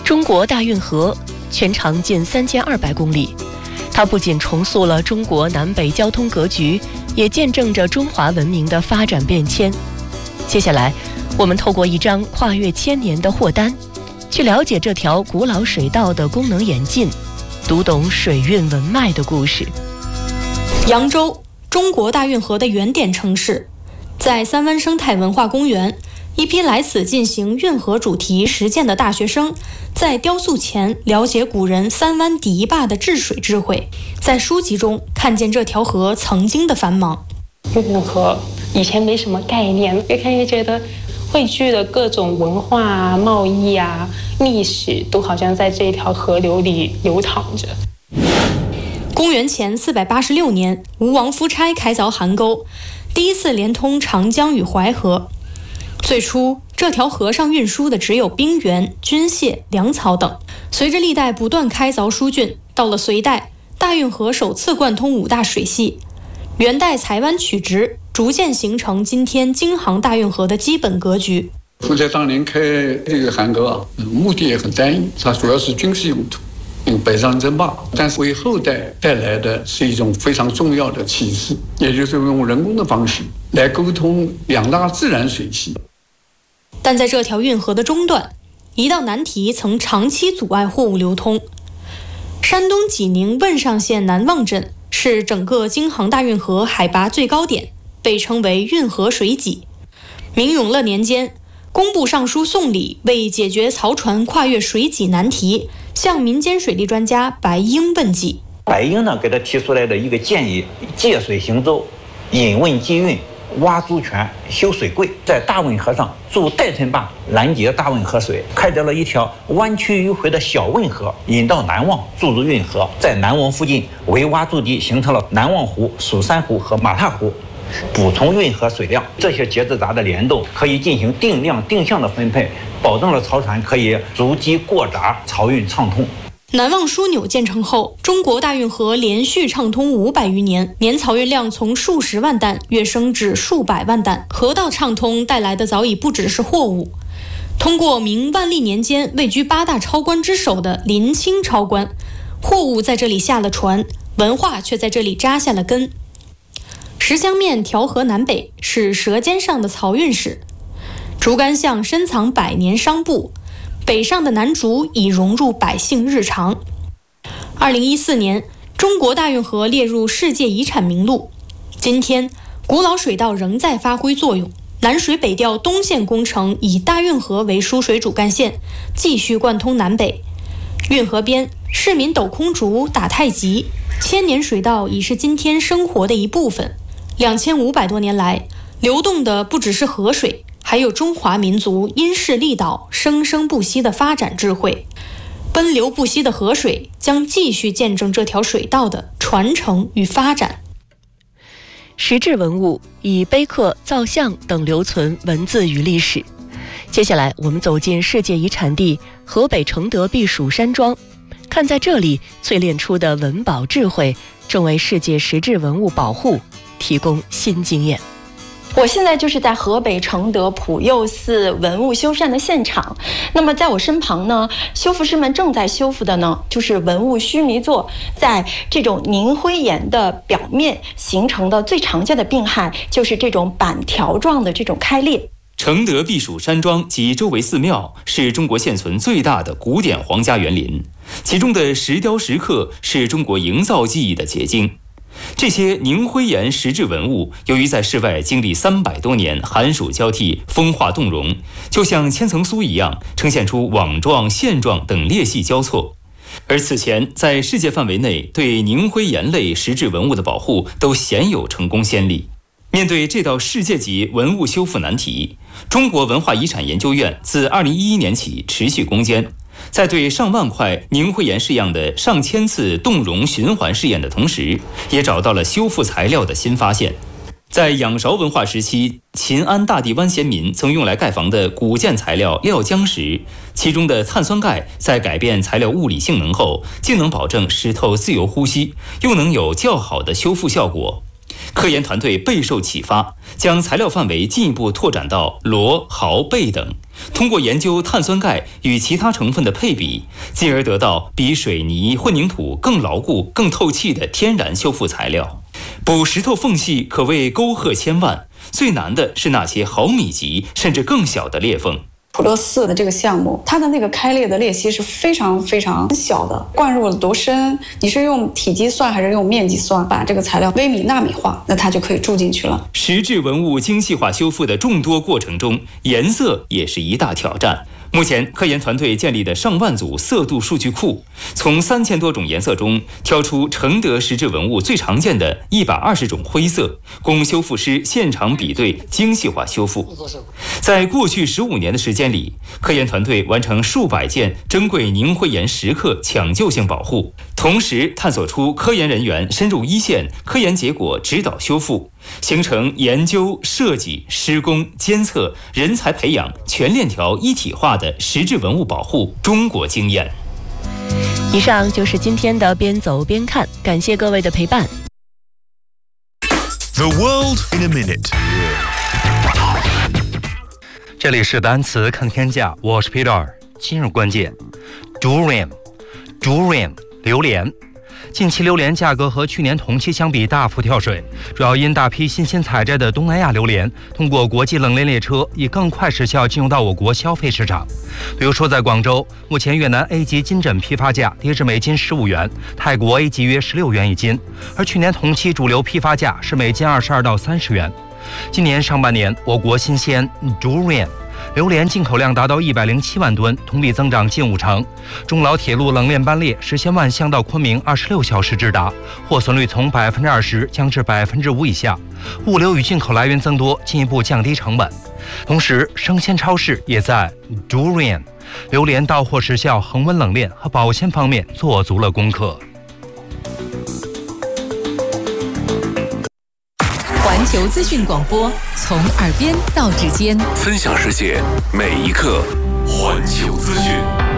中国大运河全长近3200公里，它不仅重塑了中国南北交通格局，也见证着中华文明的发展变迁。接下来，我们透过一张跨越千年的货单，去了解这条古老水道的功能演进，读懂水运文脉的故事。 扬州，中国大运河的原点城市，在三湾生态文化公园，一批来此进行运河主题实践的大学生，在雕塑前了解古人三湾第一坝的治水智慧，在书籍中看见这条河曾经的繁忙。 运河以前没什么概念，越看越觉得汇聚的各种文化啊、贸易啊、历史都好像在这一条河流里流淌着。 公元前486年，吴王夫差开凿邗沟，第一次连通长江与淮河。最初，这条河上运输的只有兵员、军械、粮草等。随着历代不断开凿疏浚，到了隋代，大运河首次贯通5大水系。元代采湾取直，逐渐形成今天京杭大运河的基本格局。 夫差当年开这个邗沟啊，目的也很单一，它主要是军事用途，北上争霸，但是为后代带来的是一种非常重要的启示，也就是用人工的方式来沟通2大自然水系。 但在这条运河的中段，一道难题曾长期阻碍货物流通。山东济宁汶上县南望镇是整个京杭大运河海拔最高点，被称为运河水脊。明永乐年间，工部尚书宋礼为解决漕船跨越水脊难题，向民间水利专家白英问计。 白英呢给他提出来的一个建议：借水行舟，引汶济运，挖租泉，修水柜，在大汶河上筑代称坝，拦截大汶河水，开凿了一条弯曲迂回的小汶河，引到南望，注入运河，在南望附近围挖筑堤，形成了南望湖、蜀山湖和马踏湖，补充运河水量。这些节支闸的联动可以进行定量定向的分配，保证了漕船可以逐级过闸，漕运畅通。 南望枢纽建成后，中国大运河连续畅通500余年，年漕运量从数十万担跃升至数百万担。河道畅通带来的早已不只是货物。通过明万历年间位居8大超官之首的临清超官，货物在这里下了船，文化却在这里扎下了根。石香面调河南北是舌尖上的漕运史，竹竿巷深藏100年商埠，北上的南竹已融入百姓日常。2014年，中国大运河列入世界遗产名录。今天，古老水道仍在发挥作用。南水北调东线工程以大运河为输水主干线，继续贯通南北。运河边，市民抖空竹、打太极，千年水道已是今天生活的一部分。2500多年来，流动的不只是河水，还有中华民族因势利导、生生不息的发展智慧。奔流不息的河水将继续见证这条水道的传承与发展。 石质文物以碑刻、造像等留存文字与历史。接下来，我们走进世界遗产地河北承德避暑山庄，看在这里淬炼出的文保智慧，正为世界石质文物保护提供新经验。 我现在就是在河北承德普佑寺文物修缮的现场。那么在我身旁呢，修复师们正在修复的呢，就是文物须弥座。在这种凝灰岩的表面形成的最常见的病害，就是这种板条状的这种开裂。 承德避暑山庄及周围寺庙是中国现存最大的古典皇家园林，其中的石雕石刻是中国营造技艺的结晶。这些凝灰岩石质文物，由于在室外经历300多年寒暑交替、风化冻融，就像千层酥一样，呈现出网状、线状等裂隙交错。而此前在世界范围内对凝灰岩类石质文物的保护都鲜有成功先例。面对这道世界级文物修复难题，中国文化遗产研究院自2011年起持续攻坚，在对上万块凝灰岩式样的上千次冻融循环试验的同时，也找到了修复材料的新发现。在仰韶文化时期，秦安大地湾先民曾用来盖房的古建材料料浆石，其中的碳酸钙在改变材料物理性能后，既能保证石头自由呼吸，又能有较好的修复效果。科研团队备受启发，将材料范围进一步拓展到螺、毫、贝等， 通过研究碳酸钙与其他成分的配比，进而得到比水泥、混凝土更牢固、更透气的天然修复材料。补石头缝隙可谓沟壑千万，最难的是那些毫米级甚至更小的裂缝。 普勒4的这个项目，它的那个开裂的裂隙是非常非常小的，灌入了多深？你是用体积算还是用面积算？把这个材料微米、纳米化，那它就可以注进去了。 石质文物精细化修复的众多过程中，颜色也是一大挑战。目前，科研团队建立的上万组色度数据库，从3000多种颜色中挑出承德石质文物最常见的120种灰色，供修复师现场比对精细化修复。在过去15年的时间里，科研团队完成数百件珍贵凝灰岩石刻抢救性保护，同时探索出科研人员深入一线，科研结果指导修复，形成研究、设计、施工、监测、人才培养全链条一体化的石质文物保护中国经验。 以上就是今天的边走边看，感谢各位的陪伴。 The world in a minute。 这里是单词看天价，我是 Peter。今日关键 ，Durian， 榴莲。近期榴莲价格和去年同期相比大幅跳水，主要因大批新鲜采摘的东南亚榴莲通过国际冷链列车以更快时效进入到我国消费市场。比如说在广州，目前越南 A 级金枕批发价跌至每斤15元，泰国 A 级约16元一斤，而去年同期主流批发价是每斤22到30元。今年上半年，我国新鲜 Durian榴莲进口量达到107万吨，同比增长近50%。中老铁路冷链班列实现万象到昆明26小时直达，货存率从20%降至5%以下，物流与进口来源增多，进一步降低成本。同时，生鲜超市也在 Durian 榴莲到货时效、恒温冷链和保鲜方面做足了功课。 环球资讯广播，从耳边到指尖， 分享世界每一刻。环球资讯。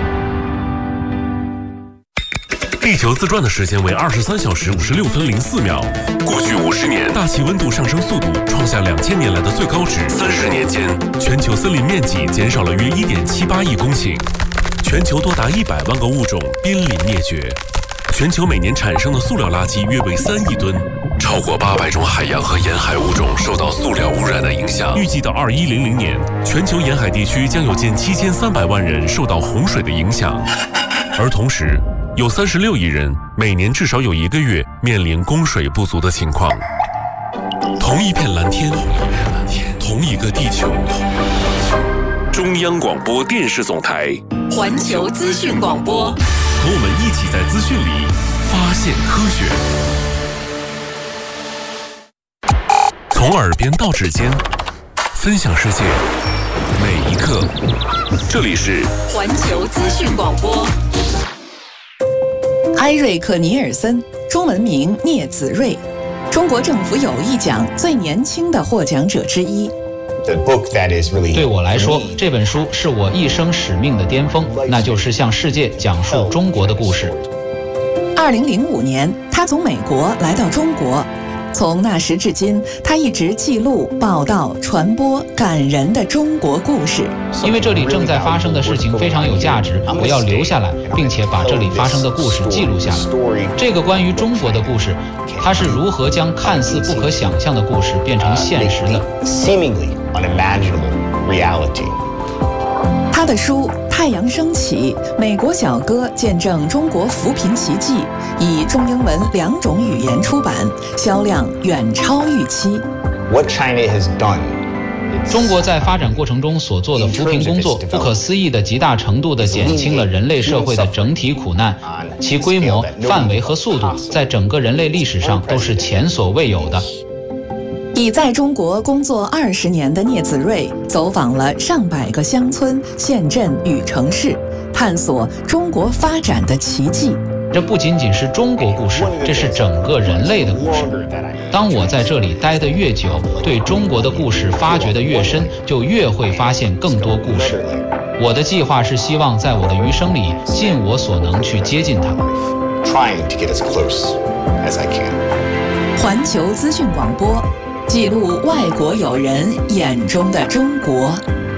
地球自转的时间为23小时56分04秒。过去50年，大气温度上升速度创下2000年来的最高值。30年间，全球森林面积减少了约1.78亿公顷，全球多达100万个物种濒临灭绝。全球每年产生的塑料垃圾约为3亿吨，超过800种海洋和沿海物种受到塑料污染的影响。预计到2100年，全球沿海地区将有近7300万人受到洪水的影响，而同时，有36亿人每年至少有1个月面临供水不足的情况。同一片蓝天，同一个地球。中央广播电视总台， 环球资讯广播， 和我们一起在资讯里发现科学。从耳边到指尖，分享世界每一刻。这里是环球资讯广播。 埃瑞克·尼尔森，中文名聂子睿，中国政府友谊奖最年轻的获奖者之一。 对我来说，这本书是我一生使命的巅峰，那就是向世界讲述中国的故事。 2005年，他从美国来到中国，从那时至今，他一直记录、报道、传播感人的中国故事。 因为这里正在发生的事情非常有价值，我要留下来，并且把这里发生的故事记录下来。这个关于中国的故事，它是如何将看似不可想象的故事变成现实的。 他的书《太阳升起》《美国小哥》见证中国扶贫奇迹，以中英文2种语言出版，销量远超预期。 中国在发展过程中所做的扶贫工作，不可思议的极大程度地减轻了人类社会的整体苦难，其规模、范围和速度，在整个人类历史上都是前所未有的。 已在中国工作20年的聂子睿走访了上百个乡村、县镇与城市，探索中国发展的奇迹。 这不仅仅是中国故事，这是整个人类的故事。当我在这里待得越久，对中国的故事发掘得越深，就越会发现更多故事。我的计划是希望在我的余生里尽我所能去接近它。 环球资讯广播，记录外国友人眼中的中国。